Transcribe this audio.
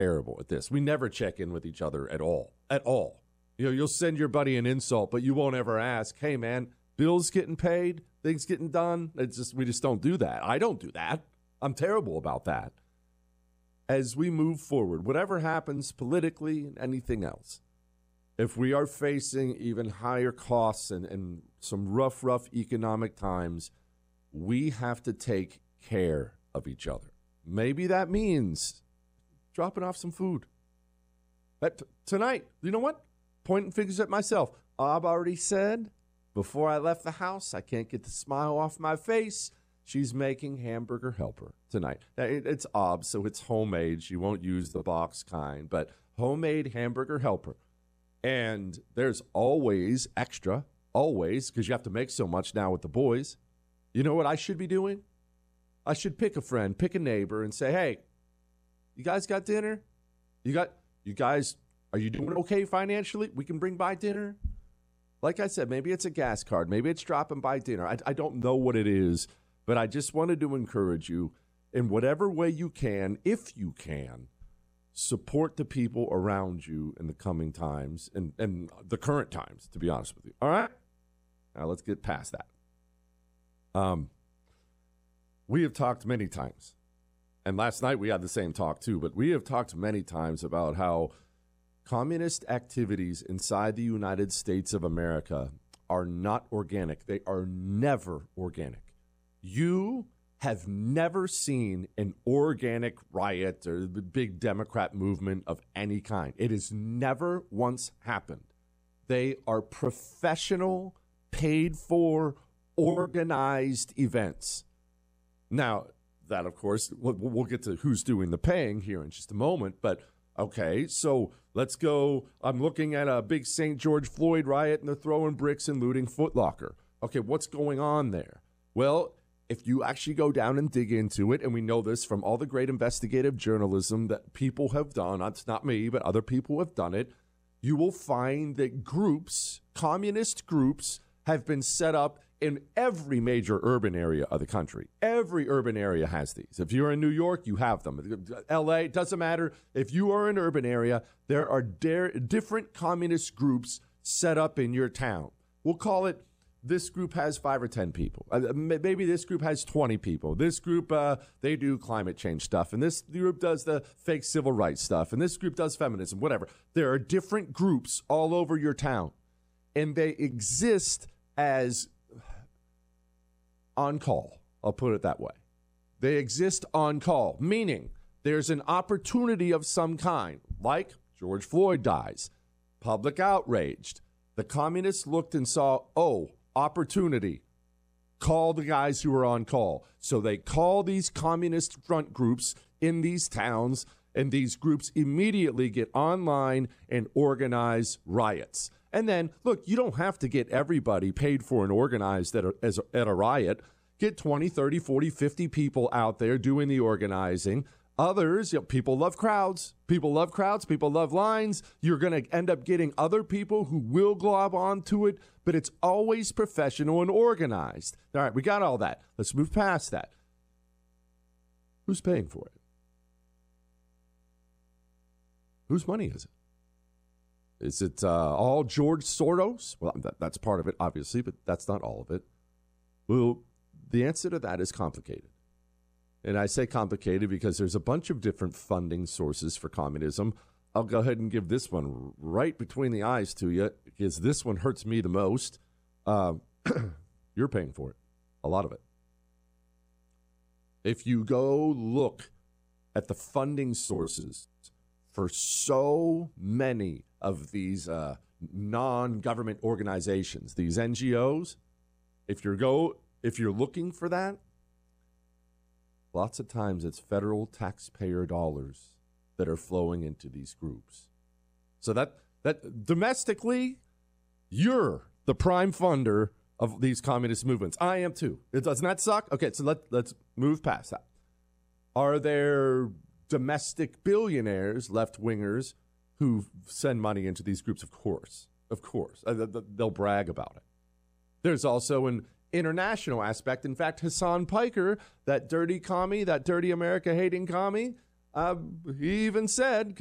terrible at this. We never check in with each other at all. At all. You'll send your buddy an insult, but you won't ever ask, hey, man, bills getting paid, things getting done. We just don't do that. I don't do that. I'm terrible about that. As we move forward, whatever happens politically and anything else, if we are facing even higher costs and some rough economic times, we have to take care of each other. Maybe that means dropping off some food. But tonight, you know what? Pointing fingers at myself. I've already said before I left the house, I can't get the smile off my face. She's making hamburger helper tonight. It's OB, so it's homemade. She won't use the box kind, but homemade hamburger helper. And there's always extra, always, because you have to make so much now with the boys. You know what I should be doing? I should pick a friend, pick a neighbor, and say, hey, you guys got dinner? You guys, are you doing okay financially? We can bring by dinner. Like I said, maybe it's a gas card. Maybe it's dropping by dinner. I don't know what it is, but I just wanted to encourage you in whatever way you can, if you can, support the people around you in the coming times and the current times, to be honest with you. All right? Now let's get past that. We have talked many times, and last night we had the same talk too, but we have talked many times about how communist activities inside the United States of America are not organic. They are never organic. You have never seen an organic riot or the big Democrat movement of any kind. It has never once happened. They are professional, paid for, organized events. Now, that, of course, we'll get to who's doing the paying here in just a moment, but okay, so let's go. I'm looking at a big St. George Floyd riot, and they're throwing bricks and looting Foot Locker. Okay, what's going on there? Well, if you actually go down and dig into it, and we know this from all the great investigative journalism that people have done, it's not me, but other people have done it, you will find that groups, communist groups, have been set up in every major urban area of the country. Every urban area has these. If you're in New York, you have them. LA, it doesn't matter. If you are in an urban area, there are different communist groups set up in your town. We'll call it, this group has 5 or 10 people. Maybe this group has 20 people. This group, they do climate change stuff. And this group does the fake civil rights stuff. And this group does feminism, whatever. There are different groups all over your town. And they exist as on call. I'll put it that way. They exist on call, meaning there's an opportunity of some kind, like George Floyd dies, public outraged. The communists looked and saw, oh, opportunity. Call the guys who are on call. So they call these communist front groups in these towns, and these groups immediately get online and organize riots. And then, look, you don't have to get everybody paid for and organized at a riot. Get 20, 30, 40, 50 people out there doing the organizing. Others, people love crowds. People love crowds. People love lines. You're going to end up getting other people who will glob onto it, but it's always professional and organized. All right, we got all that. Let's move past that. Who's paying for it? Whose money is it? Is it all George Soros? Well, that's part of it, obviously, but that's not all of it. Well, the answer to that is complicated. And I say complicated because there's a bunch of different funding sources for communism. I'll go ahead and give this one right between the eyes to you because this one hurts me the most. You're paying for it, a lot of it. If you go look at the funding sources for so many of these non-government organizations, these NGOs, if you're looking for that, lots of times it's federal taxpayer dollars that are flowing into these groups. So that domestically, you're the prime funder of these communist movements. I am too. Doesn't that suck? Okay, so let's move past that. Are there domestic billionaires, left-wingers, who send money into these groups? Of course. They'll brag about it. There's also an international aspect. In fact, Hassan Piker, that dirty commie, that dirty America-hating commie, He even said,